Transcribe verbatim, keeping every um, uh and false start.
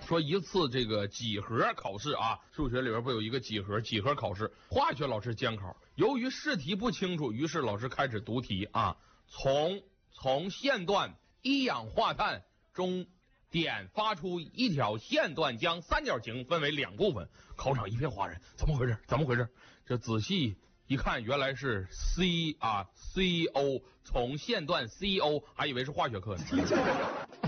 说一次这个几何考试啊，数学里边不有一个几何几何考试，化学老师监考，由于试题不清楚，于是老师开始读题啊，从从线段一氧化碳中点发出一条线段，将三角形分为两部分。考场一片哗然，怎么回事？怎么回事？这仔细一看，原来是 C 啊 C O， 从线段 C O， 还以为是化学课呢。